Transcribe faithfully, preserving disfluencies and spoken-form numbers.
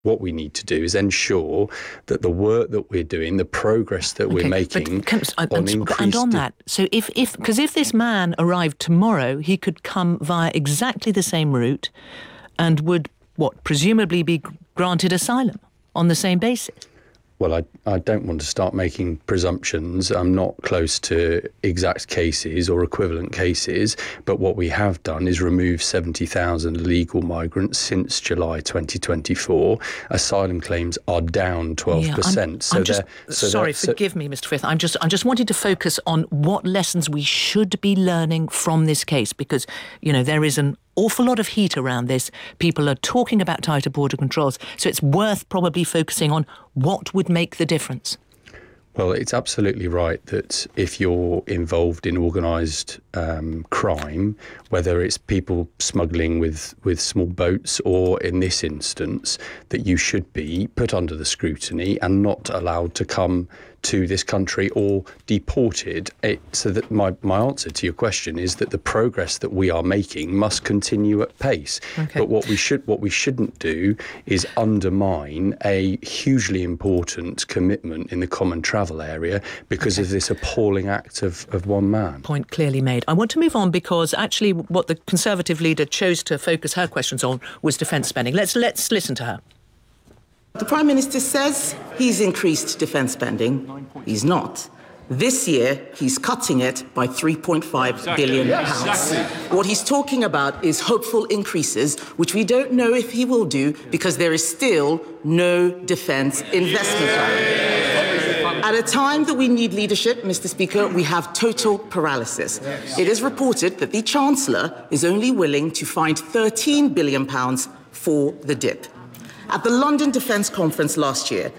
What we need to do is ensure that the work that we're doing, the progress that okay, we're making can, on and, increased... And on that, so if, if, because if this man arrived tomorrow, he could come via exactly the same route and would, what, presumably be granted asylum on the same basis? Well, I, I don't want to start making presumptions. I'm not close to exact cases or equivalent cases, but what we have done is remove seventy thousand illegal migrants since July twenty twenty-four. Asylum claims are down twelve percent. Yeah, I'm, so I'm just, so sorry, forgive so, me, Mister Frith. I'm just, I'm just wanting to focus on what lessons we should be learning from this case, because, you know, there is an awful lot of heat around this. People are talking about tighter border controls, so it's worth probably focusing on what would make the difference. Well, it's absolutely right that if you're involved in organised um, crime, whether it's people smuggling with, with small boats or in this instance, that you should be put under the scrutiny and not allowed to come to this country or deported. It, so that my, my answer to your question is that the progress that we are making must continue at pace. Okay. But what we should what we shouldn't do is undermine a hugely important commitment in the common travel area because okay. of this appalling act of, of one man. Point clearly made. I want to move on because actually what the Conservative leader chose to focus her questions on was defence spending. Let's let's listen to her. The Prime Minister says he's increased defence spending. He's not. This year, he's cutting it by three point five exactly. billion pounds. Yes, exactly. What he's talking about is hopeful increases, which we don't know if he will do because there is still no defence investment plan. At a time that we need leadership, Mister Speaker, we have total paralysis. It is reported that the Chancellor is only willing to find thirteen billion pounds for the dip. At the London Defence Conference last year,